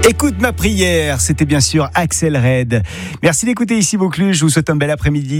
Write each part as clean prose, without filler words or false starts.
Écoute ma prière, c'était bien sûr Axel Red. Merci d'écouter ici Vaucluse, je vous souhaite un bel après-midi,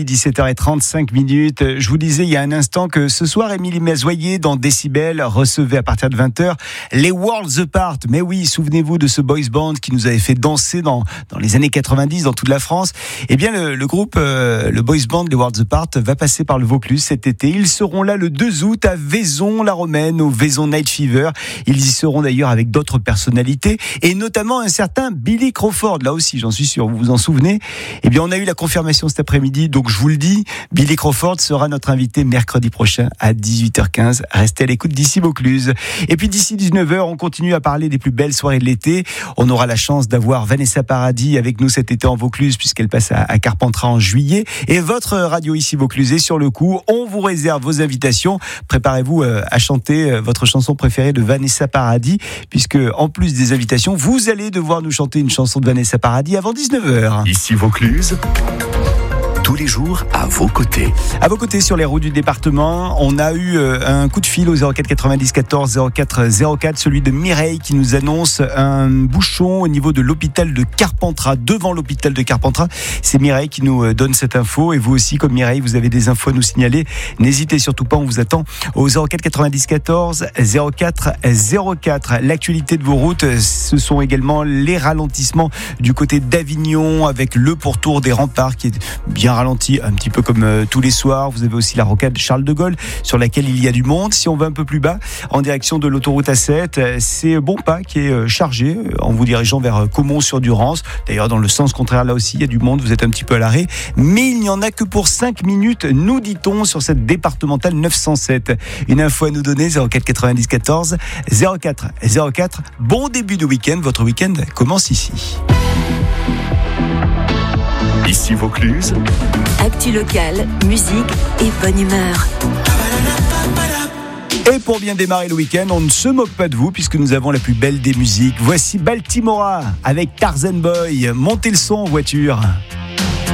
17h35. Je vous disais il y a un instant que ce soir, Émilie Mazoyer dans Décibel recevait à partir de 20h les Worlds Apart. Mais oui, souvenez-vous de ce boys band qui nous avait fait danser dans les années 90 dans toute la France. Eh bien le groupe, le boys band, les Worlds Apart va passer par le Vaucluse cet été. Ils seront là le 2 août à Vaison-la-Romaine, au Vaison Night Fever. Ils y seront d'ailleurs avec d'autres personnalités et notamment un certain Billy Crawford, là aussi j'en suis sûr, vous vous en souvenez. Eh bien on a eu la confirmation cet après-midi, donc je vous le dis, Billy Crawford sera notre invité mercredi prochain à 18h15. Restez à l'écoute d'ici Vaucluse. Et puis d'ici 19h, on continue à parler des plus belles soirées de l'été. On aura la chance d'avoir Vanessa Paradis avec nous cet été en Vaucluse, puisqu'elle passe à Carpentras en juillet. Et votre radio ici Vaucluse est sur le coup. On vous réserve vos invitations. Préparez-vous à chanter votre chanson préférée de Vanessa Paradis, puisque en plus des invitations, vous allez devoir nous chanter une chanson de Vanessa Paradis avant 19h. Ici Vaucluse, tous les jours à vos côtés. À vos côtés sur les routes du département, on a eu un coup de fil au 04 90 14 04 04, celui de Mireille qui nous annonce un bouchon au niveau de l'hôpital de Carpentras, devant l'hôpital de Carpentras. C'est Mireille qui nous donne cette info et vous aussi, comme Mireille, vous avez des infos à nous signaler. N'hésitez surtout pas, on vous attend au 04 90 14 04 04. L'actualité de vos routes, ce sont également les ralentissements du côté d'Avignon avec le pourtour des remparts qui est bien ralenti, un petit peu comme tous les soirs. Vous avez aussi la rocade Charles de Gaulle sur laquelle il y a du monde. Si on va un peu plus bas, en direction de l'autoroute A7, c'est Bonpas qui est chargé en vous dirigeant vers Caumont-sur-Durance. D'ailleurs, dans le sens contraire, là aussi, il y a du monde. Vous êtes un petit peu à l'arrêt. Mais il n'y en a que pour 5 minutes, nous dit-on, sur cette départementale 907. Une info à nous donner, 04 90 14 04 04. Bon début de week-end. Votre week-end commence ici. Ici Vaucluse, actu locale, musique et bonne humeur. Et pour bien démarrer le week-end, on ne se moque pas de vous puisque nous avons la plus belle des musiques. Voici Baltimora avec Tarzan Boy. Montez le son en voiture.